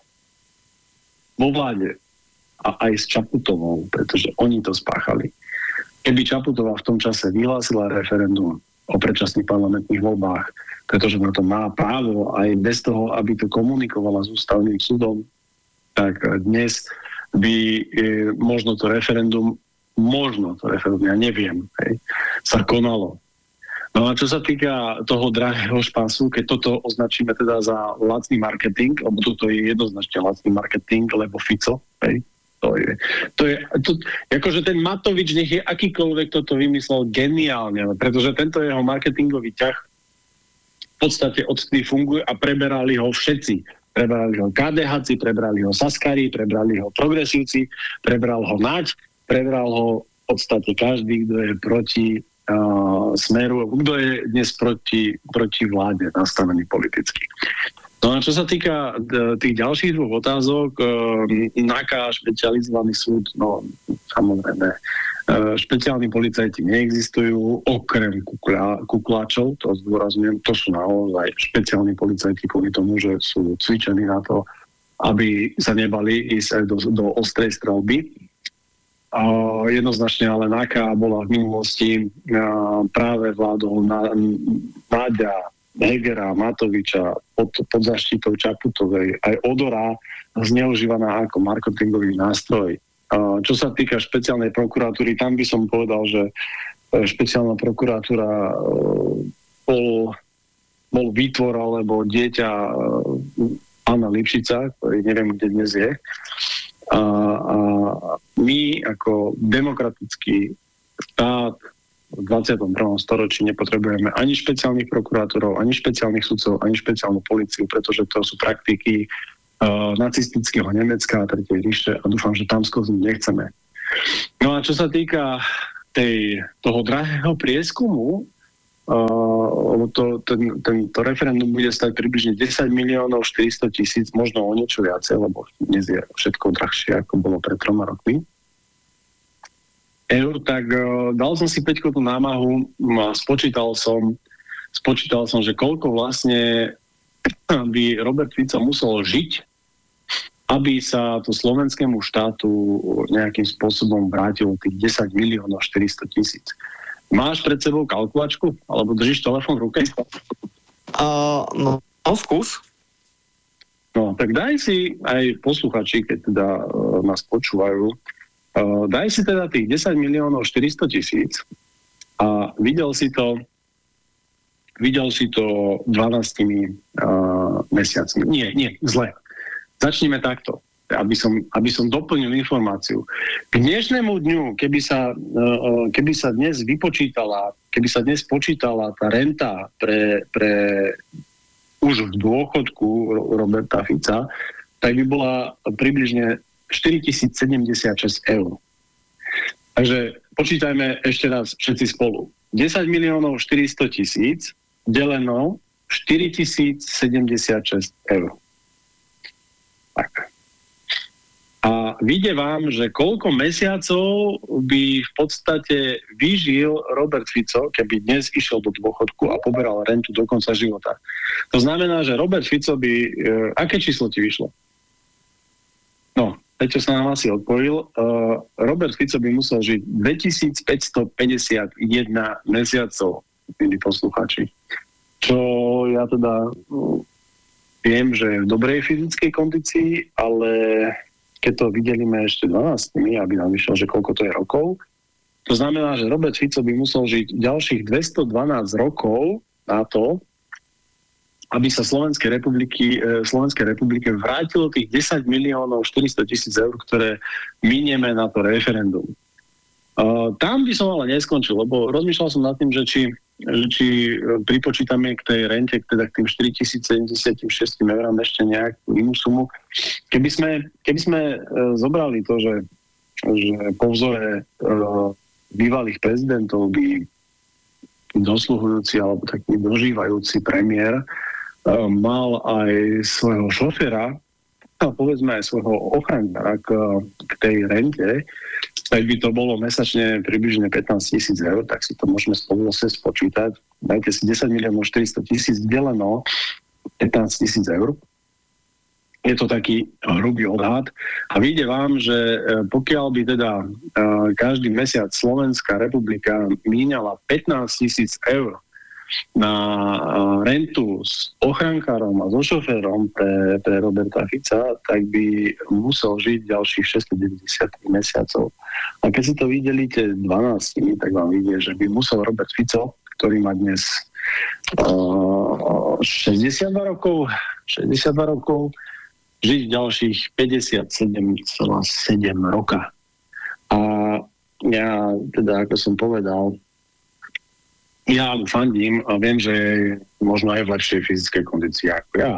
vláde. A aj s Čaputovou, pretože oni to spáchali. Keby Čaputová v tom čase vyhlásila referendum o predčasných parlamentných voľbách, pretože na to má právo aj bez toho, aby to komunikovala s ústavným súdom, tak dnes by možno to referendum, ja neviem, sa konalo. No a čo sa týka toho drahého špasu, keď toto označíme teda za lacný marketing, lebo toto je jednoznačne lacný marketing, lebo Fico, to je akože ten Matovič, nech je akýkoľvek toto vymyslel geniálne, pretože tento jeho marketingový ťah v podstate odtedy funguje a preberali ho všetci. Prebrali ho KDH-ci, prebrali ho Saskari, prebrali ho progresívci, prebral ho Náď, prebral ho v podstate každý, kto je proti Smeru, kto je dnes proti vláde nastavený politicky. No a čo sa týka tých ďalších 2 otázok, NAKA, špecializovaný súd, no samozrejme, špeciálni policajti neexistujú, okrem kukláčov, to zdôrazňujem, to sú naozaj špeciálni policajti kvôli tomu, že sú cvičení na to, aby sa nebali ísť aj do ostrej streľby. Jednoznačne ale NAKA bola v minulosti práve vládou Náďa, Hegera, Matoviča pod zaštitou Čaputovej, aj Odora zneužívaná ako marketingový nástroj. Čo sa týka špeciálnej prokuratúry, tam by som povedal, že špeciálna prokuratúra bol výtvor alebo dieťa pána Jana Lipšica, ktorý neviem, kde dnes je. A my ako demokratický štát v 21. storočí nepotrebujeme ani špeciálnych prokurátorov, ani špeciálnych sudcov, ani špeciálnu políciu, pretože to sú praktiky nacistického Nemecka a Tretej ríše a dúfam, že tam skôr nechceme. No a čo sa týka toho drahého prieskumu, to referendum bude stať približne 10 miliónov 400 000, možno o niečo viacej, lebo dnes je všetko drahšie, ako bolo pred 3 rokmi. Tak dal som si Peťko tú námahu a spočítal som, že koľko vlastne by Robert Fico musel žiť, aby sa to slovenskému štátu nejakým spôsobom vrátilo tých 10 miliónov 400 000. Máš pred sebou kalkulačku? Alebo držíš telefón v ruke? No, skús. No, tak daj si aj posluchači, keď teda nás počúvajú, daj si teda tých 10 miliónov 400 000 a videl si to 12 mesiacmi. Nie, zle. Začnime takto, aby som doplnil informáciu. K dnešnému dňu, keby sa dnes počítala tá renta pre už v dôchodku Roberta Fica, tak by bola približne 4076 eur. Takže počítajme ešte raz všetci spolu. 10 miliónov 400 000 deleno 4076 eur. Tak. A vyjde vám, že koľko mesiacov by v podstate vyžil Robert Fico, keby dnes išiel do dôchodku a poberal rentu do konca života. To znamená, že Robert Fico by... aké číslo ti vyšlo? No, Peťo sa nám asi odpojil. Robert Fico by musel žiť 2551 mesiacov, milí poslucháči. Čo ja teda viem, že je v dobrej fyzickej kondícii, ale keď to vydelíme ešte 12, aby nám vyšlo, že koľko to je rokov, to znamená, že Robert Fico by musel žiť ďalších 212 rokov na to, aby sa Slovenskej republike vrátilo tých 10 miliónov 400 000 eur, ktoré minieme na to referendum. Tam by som ale neskončil, lebo rozmýšľal som nad tým, že či pripočítame k tej rente, teda k tým 4076 eurám ešte nejakú inú sumu. Keby sme zobrali to, že po vzore bývalých prezidentov by dosluhujúci alebo taký dožívajúci premiér mal aj svojho šoféra a povedzme aj svojho ochrankára k tej rente, tak by to bolo mesačne približne 15 000 eur, tak si to môžeme spolu spočítať. Dajte si 10 miliónov 400 000 deleno 15 000 eur. Je to taký hrubý odhad. A vyjde vám, že pokiaľ by teda každý mesiac Slovenská republika míňala 15 000 eur na rentu s ochrankárom a so šoférom pre Roberta Fica, tak by musel žiť ďalších 690 mesiacov. A keď si to vydelíte 12, tak vám vyjde, že by musel Robert Fico, ktorý má dnes 62 rokov, žiť ďalších 57,7 roka. A ja teda, ako som povedal, ja mu fandím a viem, že je možno aj v lepšej fyzickej kondícii ako ja,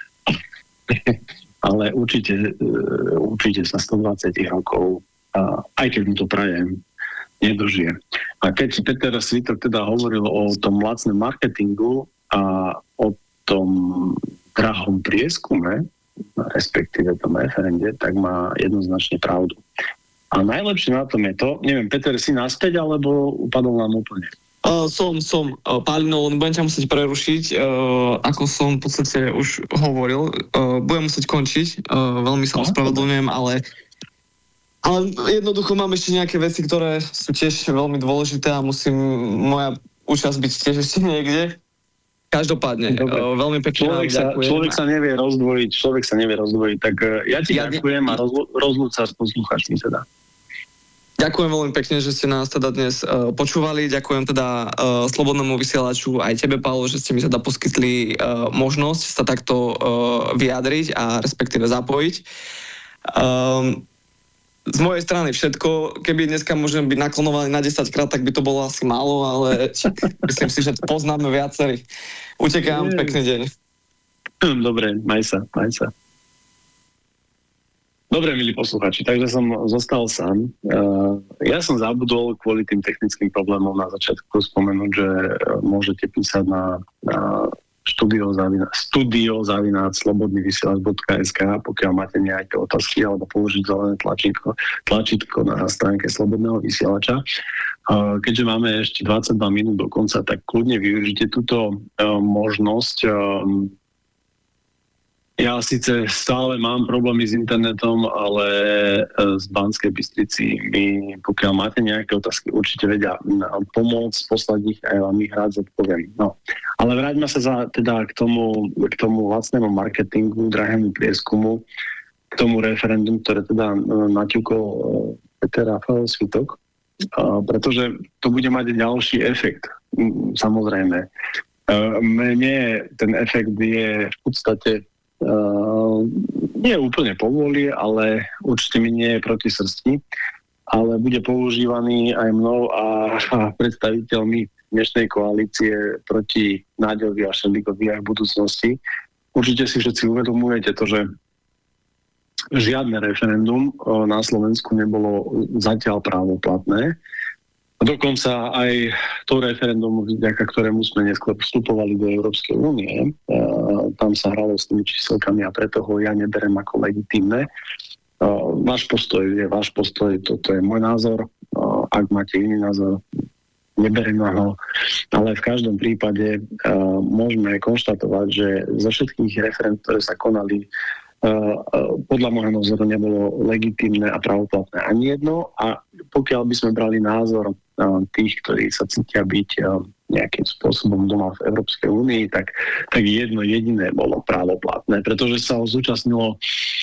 ale určite sa 120 rokov, aj keď mu to prajem, nedožije. A keď Peter Svitok teda hovoril o tom lacnom marketingu a o tom drahom prieskume, respektíve tom referende, tak má jednoznačne pravdu. A najlepšie na tom je to, neviem, Peter, si naspäť, alebo upadol nám úplne? Som Pálino, len budem ťa musieť prerušiť, ako som v podstate už hovoril, budem musieť končiť, veľmi sa ospravedlňujem, ale jednoducho mám ešte nejaké veci, ktoré sú tiež veľmi dôležité a musím moja účasť byť tiež ešte niekde. Každopádne, veľmi pekne ďakujem. Človek sa nevie rozdvojiť, tak ja ti ďakujem a rozlúč sa s poslucháčmi teda. Ďakujem veľmi pekne, že ste nás teda dnes počúvali. Ďakujem teda Slobodnému vysielaču aj tebe, Paolo, že ste mi teda poskytli možnosť sa takto vyjadriť a respektíve zapojiť. Z mojej strany všetko. Keby dneska môžem byť naklonovaný na 10 krát, tak by to bolo asi málo, ale myslím si, že poznáme viacerí. Utekám, pekný deň. Dobre, maj sa. Dobre, milí posluchači, takže som zostal sám. Ja som zabudol kvôli tým technickým problémom na začiatku spomenúť, že môžete písať na studio@slobodnyvysielac.sk, pokiaľ máte nejaké otázky, alebo použiť zelené tlačítko na stránke Slobodného vysielača. Keďže máme ešte 22 minút do konca, tak kľudne využite túto možnosť. Ja síce stále mám problémy s internetom, ale z Banskej Bystrici mi, pokiaľ máte nejaké otázky, určite vedia pomôcť, poslať ich a ja vám ich rád zodpoviem. No. Ale vráťme sa teda k tomu vlastnému marketingu, drahému prieskumu, k tomu referendum, ktoré teda naťukol Peter Rafael Svitok, pretože to bude mať ďalší efekt, samozrejme. Mne ten efekt je v podstate nie úplne povoli, ale určite mi nie je proti srsti, ale bude používaný aj mnou a predstaviteľmi dnešnej koalície proti Náďovi a Šeligovi aj v budúcnosti. Určite si všetci uvedomujete to, že žiadne referendum na Slovensku nebolo zatiaľ právoplatné. Dokonca aj to referendum, vďaka ktorému sme neskôr vstupovali do Európskej únie, tam sa hralo s tými číselkami a preto ho ja neberem ako legitímne. Váš postoj je váš postoj, toto je môj názor. Ak máte iný názor, neberiem ho. Ale v každom prípade môžeme konštatovať, že zo všetkých referendum, ktoré sa konali, podľa môjho názoru nebolo legitímne a pravoplatné ani jedno, a pokiaľ by sme brali názor tých, ktorí sa cítia byť nejakým spôsobom doma v Európskej únii, tak jedno jediné bolo právoplatné, pretože sa ho zúčastnilo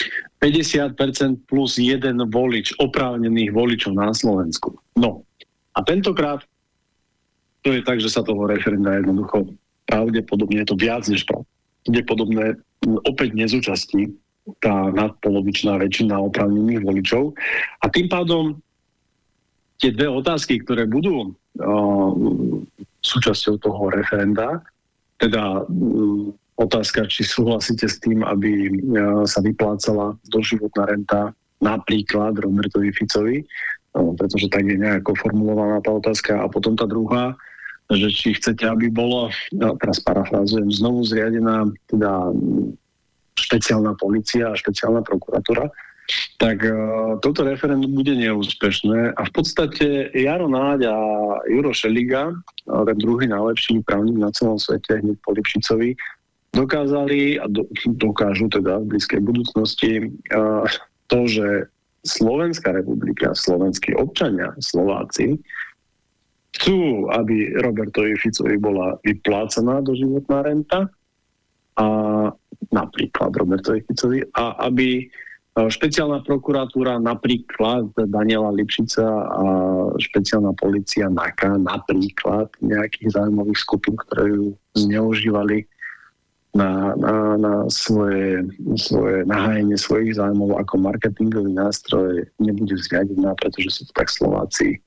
50% plus jeden volič, oprávnených voličov na Slovensku. No a tentokrát to je tak, že sa toho referenda jednoducho pravdepodobne, je to viac než pravdepodobné, opäť nezúčastní tá nadpolovičná väčšina oprávnených voličov. A tým pádom tie dve otázky, ktoré budú súčasťou toho referenda, teda otázka, či súhlasíte s tým, aby sa vyplácala doživotná renta napríklad Robertovi Ficovi, pretože tak je nejako formulovaná tá otázka. A potom tá druhá, že či chcete, aby bolo, teraz parafrázujem, znovu zriadená teda špeciálna polícia a špeciálna prokuratúra, tak toto referendum bude neúspešné a v podstate Jaro Náď a Juro Šeliga, ten druhý najlepší právnik na celom svete, hneď po Lipšicovi, dokázali a dokážu teda v blízkej budúcnosti to, že Slovenská republika, slovenskí občania, Slováci, chcú, aby Robertovi Ficovi bola vyplácaná doživotná renta a napríklad Robertovi Ficovi, a aby špeciálna prokuratúra, napríklad Daniela Lipšica a špeciálna polícia NAKA, napríklad nejakých zájmových skupín, ktoré ju zneužívali na svoje nahájenie svojich zájmov ako marketingový nástroj, nebude zriadená, pretože sú to tak Slováci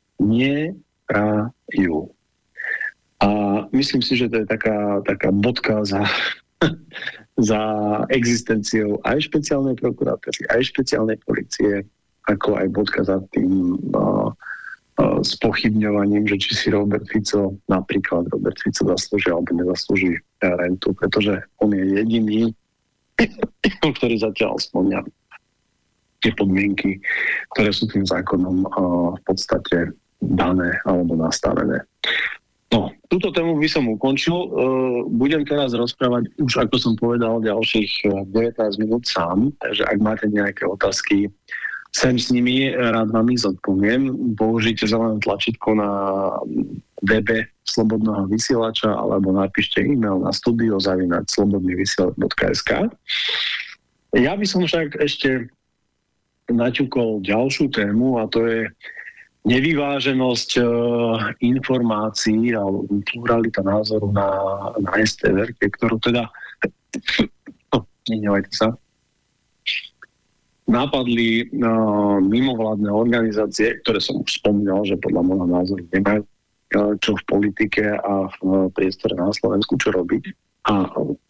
neprajú. A myslím si, že to je taká bodka za existenciou aj špeciálnej prokuratúry, aj špeciálnej polície, ako aj bodka za tým spochybňovaním, že či si Robert Fico zaslúži alebo nezaslúži rentu, pretože on je jediný, ktorý zatiaľ spĺňa tie podmienky, ktoré sú tým zákonom v podstate dané alebo nastavené. No, túto tému by som ukončil. Budem teraz rozprávať už, ako som povedal, ďalších 19 minút sám, takže ak máte nejaké otázky, sem s nimi, rád vám ich zodpoviem. Použite zelené tlačítko na webe Slobodného vysielača alebo napíšte e-mail na studio@slobodnyvysielac.sk. Ja by som však ešte naťukol ďalšiu tému, a to je nevyváženosť informácií alebo pluralita názoru na STR, ktorú teda nenevajte sa, napadli mimovládne organizácie, ktoré som už spomínal, že podľa môjho názoru nemajú čo v politike a v priestore na Slovensku čo robiť. A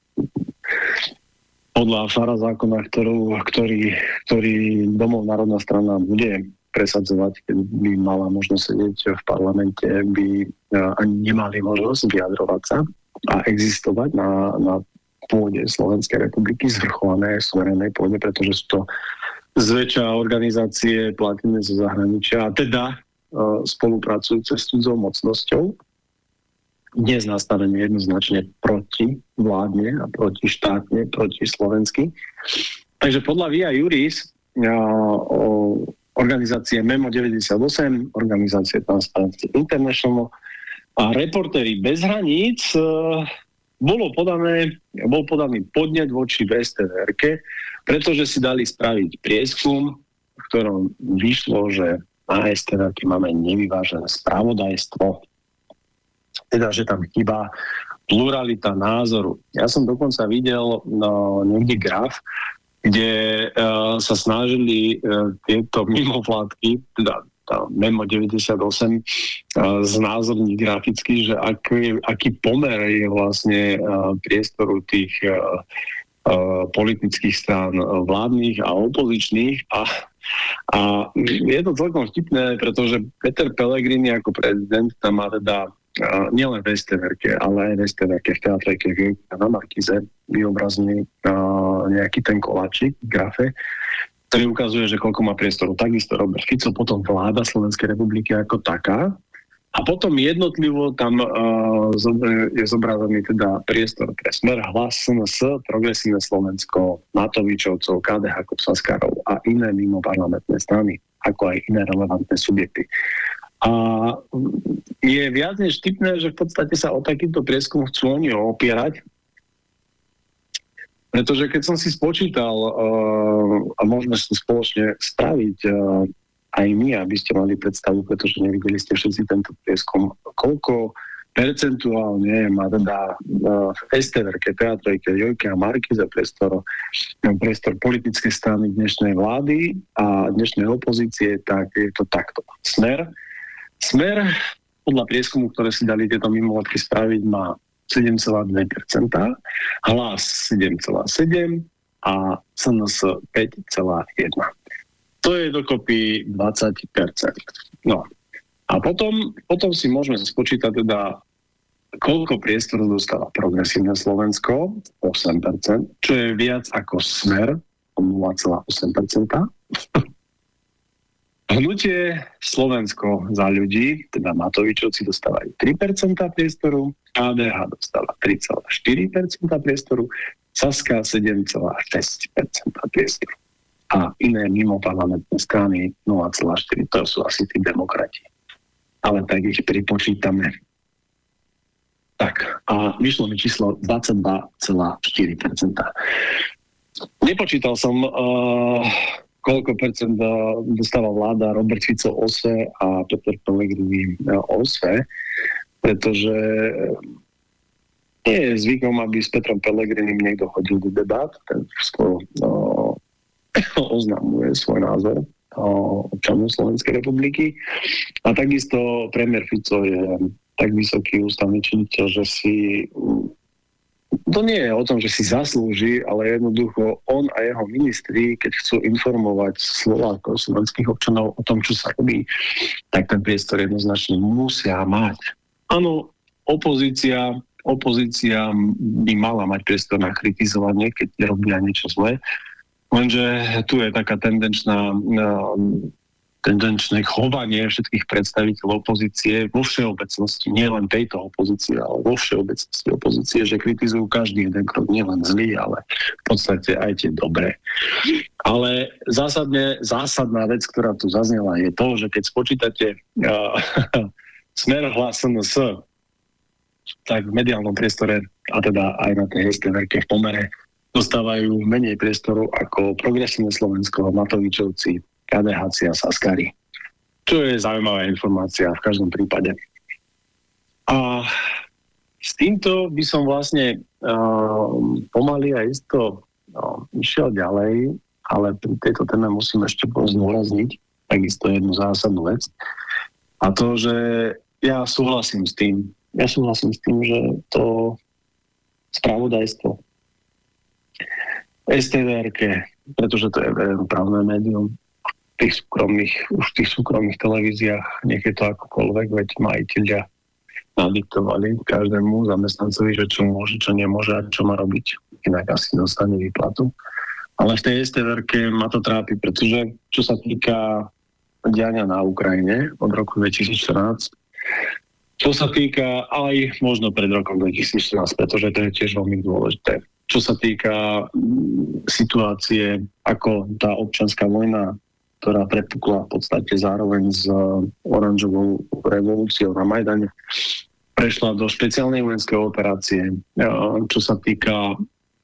podľa FARA zákona, ktorý Domov národná strana bude presadzovať, keď by mala možnosť sedieť v parlamente, by ani nemali možnosť vyjadrovať sa a existovať na pôde Slovenskej republiky, zvrchované suverénnej pôde, pretože sú to zväčša organizácie platené zo zahraničia a teda spolupracujúce s cudzou mocnosťou, dnes nastavené jednoznačne proti vládne a proti štátne, proti slovensky. Takže podľa Via Juris organizácie Memo 98, organizácie Transparency International a Reportéri bez hraníc bol podaný podnet voči STR-ke, pretože si dali spraviť prieskum, v ktorom vyšlo, že na STR-ke máme nevyvážené spravodajstvo, teda, že tam chýba pluralita názoru. Ja som dokonca videl niekde graf, kde sa snažili tieto mimovládky, teda tá Memo 98, znázorniť graficky, že aký pomer je vlastne priestoru tých politických strán vládnych a opozičných a je to celkom vtipné, pretože Peter Pellegrini ako prezident tam má teda nielen v STR-ke, ale aj v STR-ke, v Teatrejke, na Markize vyobrazený nejaký ten koláčik v grafe, ktorý ukazuje, že koľko má priestoru. Takisto Robert Fico, potom vláda Slovenskej republiky ako taká. A potom jednotlivo tam je zobrazený teda priestor pre Smer, Hlas, SNS, Progresívne Slovensko, Matovičovcov, KDH, Kopsaskarov a iné mimo parlamentné strany, ako aj iné relevantné subjekty. A je viac než vtipné, že v podstate sa o takýto prieskum chcú oni opierať, pretože keď som si spočítal a môžeme si spoločne spraviť aj my, aby ste mali predstavu, pretože nevideli ste všetci tento prieskum, koľko percentuálne má teda v STR-ke, Teatrejke, Jojke a Markize priestor politickej strany dnešnej vlády a dnešnej opozície, tak je to takto. Smer, podľa prieskumu, ktoré si dali tieto mimovládky spraviť, má 7,2%, Hlas 7,7% a SNS 5,1%. To je dokopy 20%. No. A potom si môžeme spočítať teda, koľko priestoru dostáva Progresívne Slovensko, 8%, čo je viac ako Smer, 0,8%. Hnutie Slovensko za ľudí, teda Matovičovci dostávajú 3% priestoru, KDH dostáva 3,4% priestoru, Saska 7,6% priestoru. A iné mimo parlamentné strany 0,4%, to sú asi tí demokrati. Ale tak ich pripočítame. Tak, a vyšlo mi číslo 22,4%. Nepočítal som koľko percent dostáva vláda Robert Fico OSE a Peter Pellegrini OSE, pretože nie je zvykom, aby s Petrom Pellegrinim niekto chodil do debát, ten skôr oznamuje svoj názor občanov Slovenskej republiky. A takisto premiér Fico je tak vysoký ústavný činiteľ, že si to nie je o tom, že si zaslúži, ale jednoducho on a jeho ministri, keď chcú informovať Slovákov, slovenských občanov o tom, čo sa robí, tak ten priestor jednoznačne musia mať. Áno, opozícia by mala mať priestor na kritizovanie, keď robia niečo zlé, lenže tu je taká tendenčné chovanie všetkých predstaviteľov opozície vo všeobecnosti, nie len tejto opozície, ale vo všeobecnosti opozície, že kritizujú každý jeden krok, nielen zlý, ale v podstate aj tie dobré. Ale zásadná vec, ktorá tu zaznela, je to, že keď spočítate Smer, Hlas, SNS, tak v mediálnom priestore, a teda aj na tej STR-ke v pomere, dostávajú menej priestoru ako Progresívne Slovensko, Matovičovci, KDH a Saskari. Čo je zaujímavá informácia v každom prípade. A s týmto by som vlastne pomaly a isto išiel ďalej, ale pri tejto téme musím ešte zdôrazniť takisto jednu zásadnú vec. A to, že ja súhlasím s tým, že to spravodajstvo STVR-ke, pretože to je verejnoprávne médium, v tých súkromných televíziách, nech je to akokoľvek, veď majiteľia nadiktovali každému zamestnancovi, že čo môže, čo nemôže a čo má robiť. Inak asi dostane výplatu. Ale v tej STVR-ke ma to trápi, pretože čo sa týka diania na Ukrajine od roku 2014, čo sa týka aj možno pred rokom 2014, pretože to je tiež veľmi dôležité. Čo sa týka situácie, ako tá občianská vojna, ktorá prepukla v podstate zároveň s oranžovou revolúciou na Majdane, prešla do špeciálnej vojenskej operácie. Čo sa týka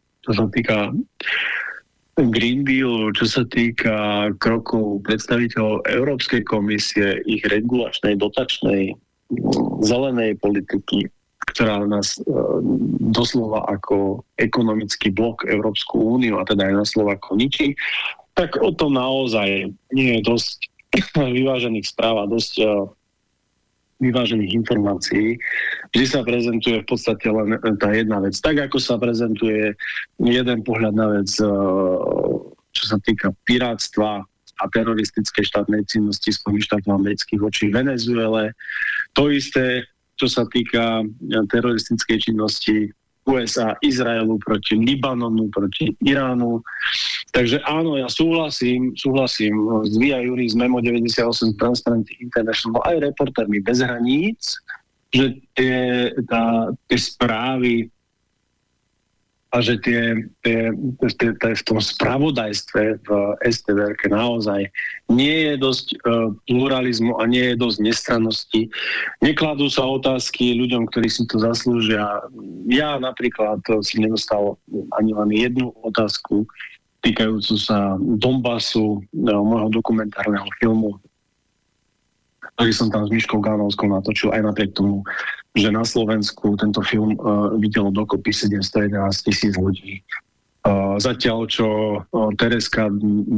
Green Dealu, čo sa týka krokov predstaviteľov Európskej komisie, ich regulačnej, dotačnej, zelenej politiky, ktorá nás doslova ako ekonomický blok Európsku úniu a teda aj na Slováko ničí, tak o tom naozaj nie je dosť vyvážených správ a dosť vyvážených informácií. Vždy sa prezentuje v podstate len tá jedna vec. Tak ako sa prezentuje jeden pohľad na vec, čo sa týka pirátstva a teroristickej štátnej činnosti Spojených štátov amerických voči Venezuele. To isté, čo sa týka teroristickej činnosti USA, Izraelu proti Libanonu, proti Iránu. Takže áno, ja súhlasím s Via Juris Memo 98 Transparency International aj Reportérmi bez hraníc, že tie správy a že v tom spravodajstve v STVR-ke naozaj nie je dosť pluralizmu a nie je dosť nestrannosti. Nekladú sa otázky ľuďom, ktorí si to zaslúžia. Ja napríklad si nedostal ani len jednu otázku týkajúcu sa Donbasu, môjho dokumentárneho filmu, ktorý som tam s Miškou Gánovskou natočil, aj napriek tomu, že na Slovensku tento film videlo dokopy 711 000 ľudí. Zatiaľ, čo Tereska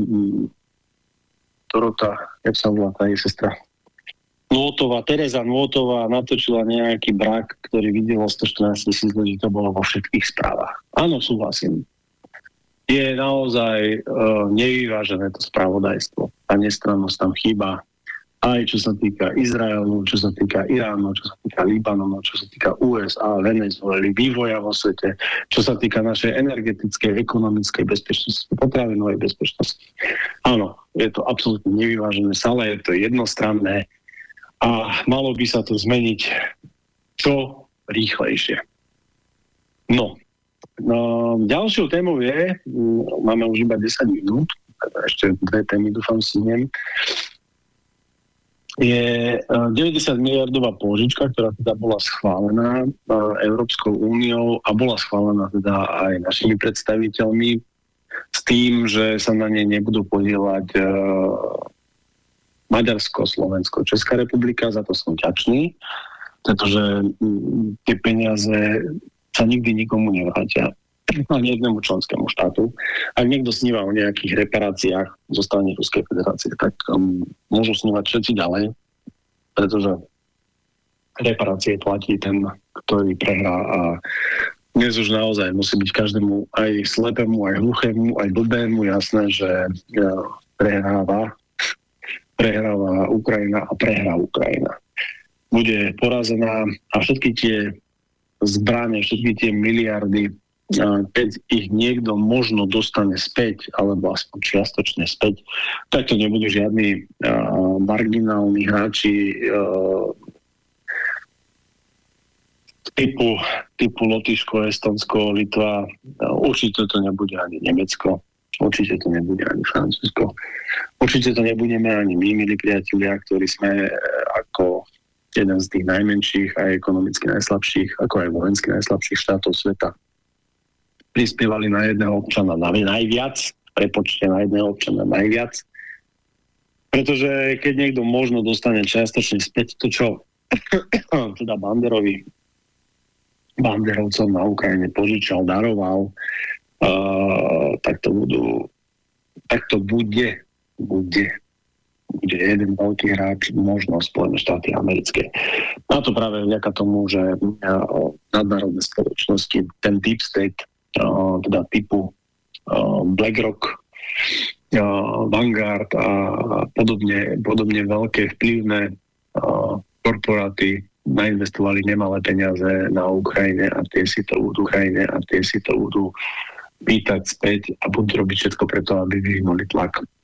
Dorota, jak sa volá tá jej sestra, Tereza Nôtová natočila nejaký brak, ktorý videlo 114 000 ľudí, to bolo vo všetkých správach. Áno, súhlasím. Je naozaj nevyvážené to spravodajstvo. Tá nestrannosť tam chýba. Aj čo sa týka Izraelu, čo sa týka Iránu, čo sa týka Libanonu, čo sa týka USA, Venezuely, vývoja vo svete, čo sa týka našej energetickej, ekonomickej bezpečnosti, potravinovej bezpečnosti. Áno, je to absolútne nevyvážené, ale je to jednostranné a malo by sa to zmeniť čo rýchlejšie. No, ďalšou témou je, máme už iba 10 minút, ešte dve témy dúfam stihnem, je 90 miliardová pôžička, ktorá teda bola schválená Európskou úniou a bola schválená teda aj našimi predstaviteľmi s tým, že sa na nej nebudú podieľať Maďarsko, Slovensko, Česká republika. Za to som vďačný, pretože tie peniaze sa nikdy nikomu nevrátia, ani jednému členskému štátu. Ak niekto sníva o nejakých reparáciách zo strany Ruskej federácie, tak môžu snívať všetci ďalej, pretože reparácie platí ten, ktorý prehrá a dnes už naozaj musí byť každému aj slepému, aj hluchému, aj blbému jasné, že prehráva Ukrajina a prehrá Ukrajina. Bude porazená a všetky tie zbrane, všetky tie miliardy, keď ich niekto možno dostane späť, alebo aspoň čiastočne späť, tak to nebudú žiadni marginálni hráči typu Lotyšsko, Estonsko, Litva. Určite to nebude ani Nemecko, určite to nebude ani Francúzsko. Určite to nebudeme ani my, milí priatelia, ktorí sme ako jeden z tých najmenších a ekonomicky najslabších, ako aj vojensky najslabších štátov sveta prispievali na jedného občana najviac, prepočte na jedného občana najviac. Pretože keď niekto možno dostane čiastočne späť to, čo teda banderovcom na Ukrajine požičal, daroval, tak to bude jeden veľký hráč, možno Spojené štáty americké. A to práve vďaka tomu, že nadnárodné spoločnosti, ten deep state, teda typu BlackRock, Vanguard a podobne veľké vplyvné korporáty nainvestovali nemalé peniaze na Ukrajine a tie si to budú pýtať späť a budú robiť všetko preto, aby vyvinuli tlak